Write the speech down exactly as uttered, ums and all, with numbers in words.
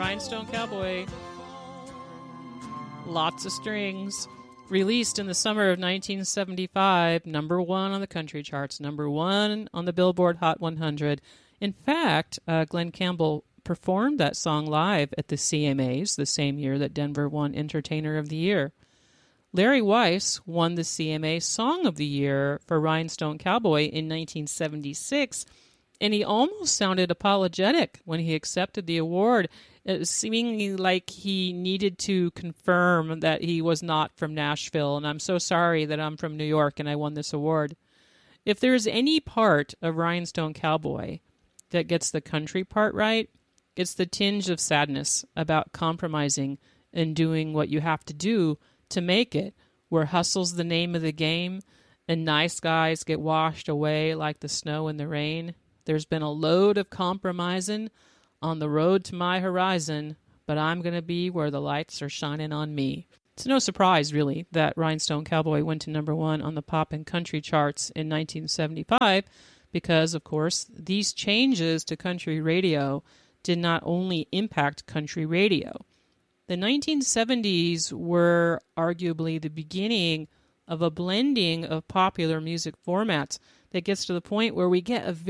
Rhinestone Cowboy. Lots of strings. Released in the summer of nineteen seventy-five, number one on the country charts, number one on the Billboard Hot one hundred. In fact, uh, Glenn Campbell performed that song live at the C M As the same year that Denver won Entertainer of the Year. Larry Weiss won the C M A Song of the Year for Rhinestone Cowboy in nineteen seventy-six, and he almost sounded apologetic when he accepted the award, seemingly like he needed to confirm that he was not from Nashville, and I'm so sorry that I'm from New York and I won this award. If there's any part of Rhinestone Cowboy that gets the country part right, it's the tinge of sadness about compromising and doing what you have to do to make it, where hustle's the name of the game and nice guys get washed away like the snow and the rain. There's been a load of compromising on the road to my horizon, but I'm going to be where the lights are shining on me. It's no surprise, really, that Rhinestone Cowboy went to number one on the pop and country charts in nineteen seventy-five because, of course, these changes to country radio did not only impact country radio. The nineteen seventies were arguably the beginning of a blending of popular music formats that gets to the point where we get a